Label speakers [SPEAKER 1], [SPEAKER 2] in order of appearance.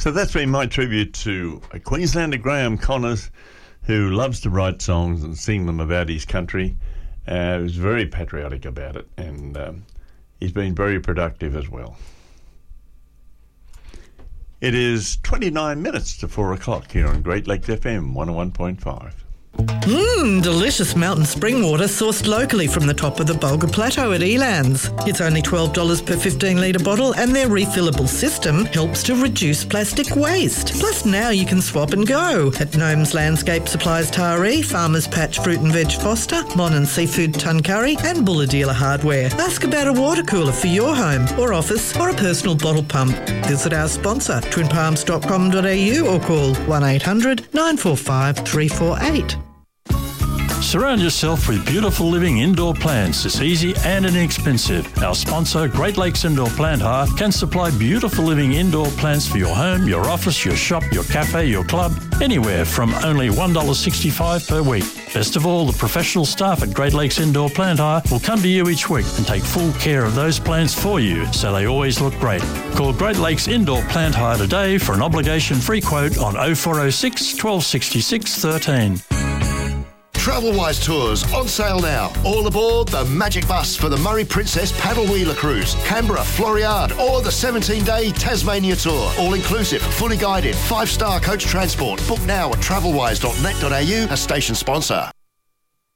[SPEAKER 1] So that's been my tribute to a Queenslander, Graham Connors, who loves to write songs and sing them about his country. He was very patriotic about it, and he's been very productive as well. It is 29 minutes to 4 o'clock here on Great Lakes FM 101.5.
[SPEAKER 2] Delicious mountain spring water sourced locally from the top of the Bulga Plateau at Elands. It's only $12 per 15-litre bottle, and their refillable system helps to reduce plastic waste. Plus now you can swap and go at Gnomes Landscape Supplies Taree, Farmers Patch Fruit and Veg Foster, Mon and Seafood Tuncurry and Bulla Dealer Hardware. Ask about a water cooler for your home or office or a personal bottle pump. Visit our sponsor, twinpalms.com.au, or call 1800 945 348.
[SPEAKER 3] Surround yourself with beautiful living indoor plants. It's easy and inexpensive. Our sponsor, Great Lakes Indoor Plant Hire, can supply beautiful living indoor plants for your home, your office, your shop, your cafe, your club, anywhere from only $1.65 per week. Best of all, the professional staff at Great Lakes Indoor Plant Hire will come to you each week and take full care of those plants for you so they always look great. Call Great Lakes Indoor Plant Hire today for an obligation-free quote on 0406 1266 13.
[SPEAKER 4] Travelwise Tours on sale now. All aboard the Magic Bus for the Murray Princess Paddle Wheeler Cruise, Canberra, Floriade, or the 17-day Tasmania Tour. All inclusive, fully guided, 5-star coach transport. Book now at travelwise.net.au, a station sponsor.